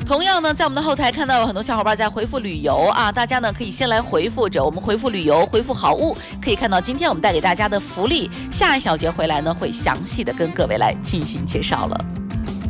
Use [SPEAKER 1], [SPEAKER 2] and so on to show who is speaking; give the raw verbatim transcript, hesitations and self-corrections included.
[SPEAKER 1] 同样呢，在我们的后台看到有很多小伙伴在回复旅游啊，大家呢可以先来回复着，我们回复旅游，回复好物，可以看到今天我们带给大家的福利。下一小节回来呢，会详细的跟各位来进行介绍了。